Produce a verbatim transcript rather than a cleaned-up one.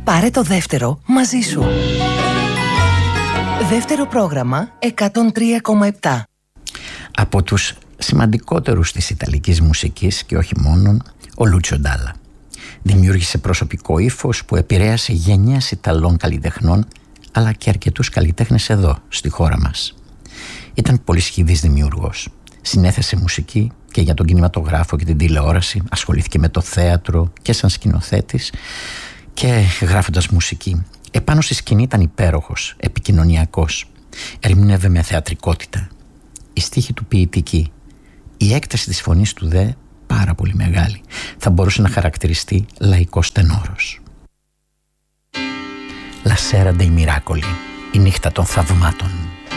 Πάρε το δεύτερο μαζί σου. Δεύτερο πρόγραμμα εκατόν τρία κόμμα επτά. Από τους σημαντικότερους της ιταλικής μουσικής και όχι μόνον, ο Λούτσιο Ντάλα. Δημιούργησε προσωπικό ύφος που επηρέασε γενιές Ιταλών καλλιτεχνών, αλλά και αρκετούς καλλιτέχνες εδώ, στη χώρα μας. Ήταν πολυσχηδής δημιουργός. Συνέθεσε μουσική και για τον κινηματογράφο και την τηλεόραση, ασχολήθηκε με το θέατρο και σαν σκηνοθέτης και γράφοντας μουσική. Επάνω στη σκηνή ήταν υπέροχος, επικοινωνιακός. Ερμήνευε με θεατρικότητα. Η στίχη του ποιητική. Η έκταση της φωνής του δε πάρα πολύ μεγάλη. Θα μπορούσε να χαρακτηριστεί λαϊκός τενόρος. La sera dei miracoli, η νύχτα των θαυμάτων.